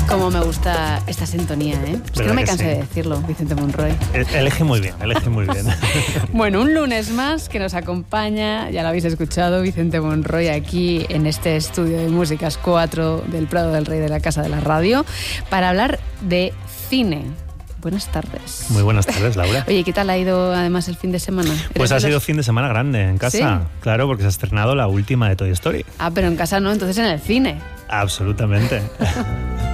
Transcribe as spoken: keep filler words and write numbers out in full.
Cómo me gusta esta sintonía, ¿eh? Es que no me cansé sí? de decirlo, Vicente Monroy. Elige muy bien, elige muy bien. Bueno, un lunes más que nos acompaña, ya lo habéis escuchado, Vicente Monroy aquí en este estudio de Músicas cuatro del Prado del Rey de la Casa de la Radio para hablar de cine. Buenas tardes. Muy buenas tardes, Laura. Oye, ¿qué tal ha ido además el fin de semana? Pues ha los... sido fin de semana grande en casa. ¿Sí? Claro, porque se ha estrenado la última de Toy Story. Ah, pero en casa no, entonces en el cine. Absolutamente.